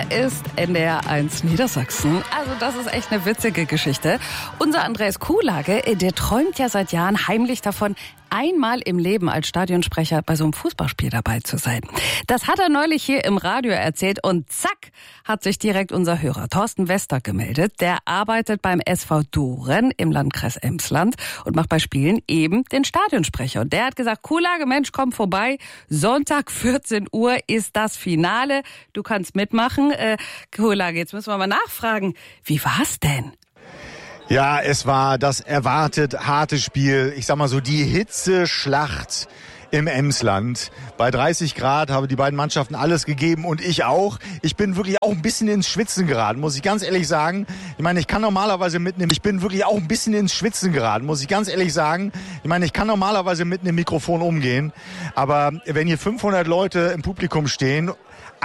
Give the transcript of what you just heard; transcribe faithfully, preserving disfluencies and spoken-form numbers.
Hier ist N D R eins Niedersachsen. Also das ist echt eine witzige Geschichte. Unser Andreas Kuhlage, der träumt ja seit Jahren heimlich davon, einmal im Leben als Stadionsprecher bei so einem Fußballspiel dabei zu sein. Das hat er neulich hier im Radio erzählt und zack, hat sich direkt unser Hörer Thorsten Wester gemeldet. Der arbeitet beim S V Doren im Landkreis Emsland und macht bei Spielen eben den Stadionsprecher. Und der hat gesagt, Kuhlage, Mensch, komm vorbei. Sonntag vierzehn Uhr ist das Finale. Du kannst mitmachen. Äh, Kuhlage, jetzt müssen wir mal nachfragen. Wie war's denn? Ja, es war das erwartet harte Spiel. Ich sag mal so, die Hitzeschlacht im Emsland. Bei dreißig Grad haben die beiden Mannschaften alles gegeben und ich auch. Ich bin wirklich auch ein bisschen ins Schwitzen geraten, muss ich ganz ehrlich sagen. Ich meine, ich kann normalerweise mit einem, ich bin wirklich auch ein bisschen ins Schwitzen geraten, muss ich ganz ehrlich sagen. Ich meine, ich kann normalerweise mit einem Mikrofon umgehen, aber wenn hier fünfhundert Leute im Publikum stehen,